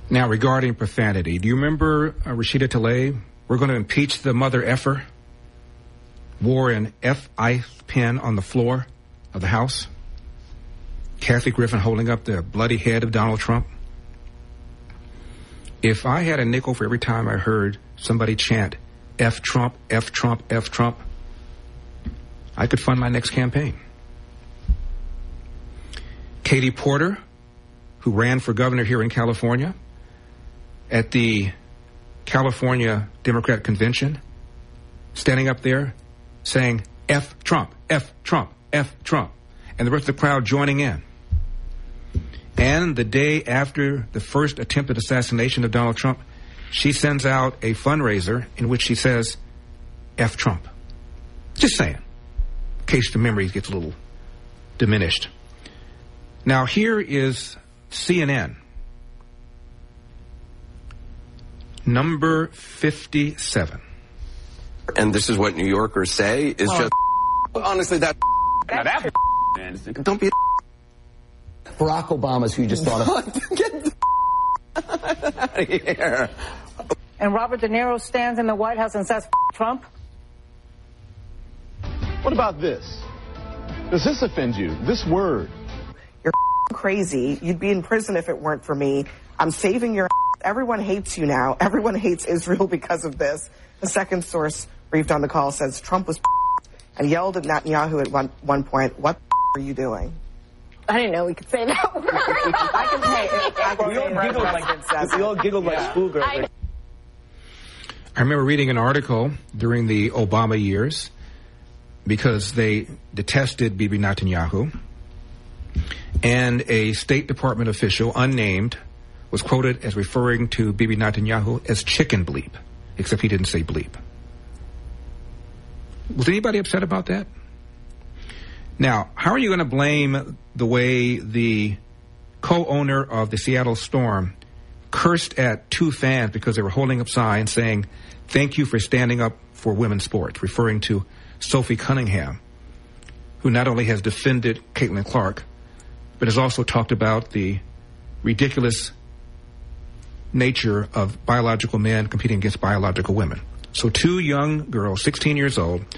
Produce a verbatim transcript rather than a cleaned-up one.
Now, regarding profanity, do you remember uh, Rashida Tlaib? We're going to impeach the mother effer. Wore an F I pen on the floor of the House. Kathy Griffin holding up the bloody head of Donald Trump. If I had a nickel for every time I heard somebody chant F Trump, F Trump, F Trump, I could fund my next campaign. Katie Porter, who ran for governor here in California, at the California Democrat Convention, standing up there saying F Trump, F Trump, F Trump, and the rest of the crowd joining in. And the day after the first attempted assassination of Donald Trump, she sends out a fundraiser in which she says F Trump. Just saying, in case the memory gets a little diminished. Now here is C N N. Number fifty-seven. And this is what New Yorkers say is oh. just honestly that now that man. Don't be Barack Obama's who you just thought of. Get the out of here. And Robert De Niro stands in the White House and says Trump. What about this? Does this offend you? This word. You're crazy. You'd be in prison if it weren't for me. I'm saving your Everyone hates you now. Everyone hates Israel because of this. The second source briefed on the call says Trump was and yelled at Netanyahu at one, one point, what are you doing? I didn't know we could say that word. I can say it. I can we all say giggled like, we all giggled like yeah. schoolgirls. I, I remember reading an article during the Obama years because they detested Bibi Netanyahu, and a State Department official, unnamed, was quoted as referring to Bibi Netanyahu as chicken bleep, except he didn't say bleep. Was anybody upset about that? Now, how are you going to blame the way the co-owner of the Seattle Storm cursed at two fans because they were holding up signs saying, thank you for standing up for women's sports, referring to Sophie Cunningham, who not only has defended Caitlin Clark, but has also talked about the ridiculous nature of biological men competing against biological women. So two young girls, sixteen years old,